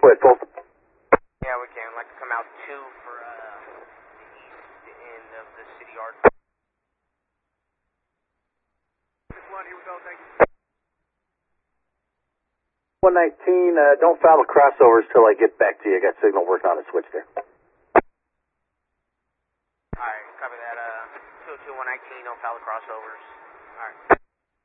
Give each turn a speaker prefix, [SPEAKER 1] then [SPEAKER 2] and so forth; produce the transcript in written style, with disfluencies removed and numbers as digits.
[SPEAKER 1] foot, full.
[SPEAKER 2] Yeah, we can. Like to come out 2 for the east end of the city yard.
[SPEAKER 3] 1, here we go, thank you.
[SPEAKER 1] 119, don't foul the crossovers till I get back to you. I got signal working on the switch there.
[SPEAKER 2] Alright, copy that. 202-119, don't foul the crossovers. Alright.